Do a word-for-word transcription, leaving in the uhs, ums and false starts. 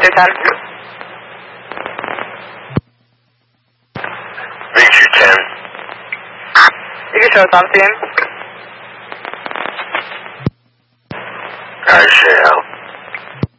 Your time. Victor ten. You can show us on scene. I say,